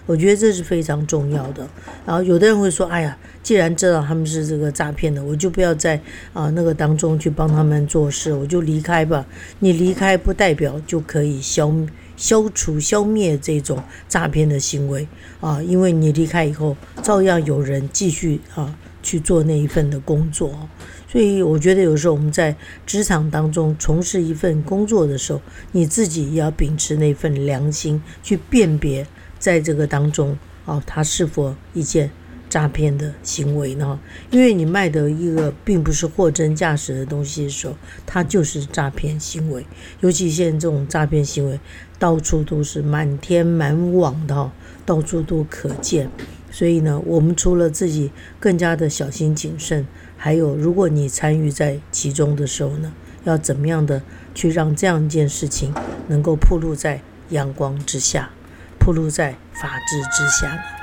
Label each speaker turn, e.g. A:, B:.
A: 我觉得这是非常重要的。然后有的人会说，哎呀，既然知道他们是这个诈骗的，我就不要在那个当中去帮他们做事，我就离开吧。你离开不代表就可以消灭这种诈骗的行为因为你离开以后，照样有人继续去做那一份的工作。所以我觉得有时候我们在职场当中从事一份工作的时候，你自己也要秉持那份良心，去辨别在这个当中它是否一件诈骗的行为呢？因为你卖的一个并不是货真价实的东西的时候，它就是诈骗行为。尤其现在这种诈骗行为到处都是满天满网的到处都可见。所以呢，我们除了自己更加的小心谨慎，还有如果你参与在其中的时候呢，要怎么样的去让这样一件事情能够暴露在阳光之下，暴露在法治之下呢？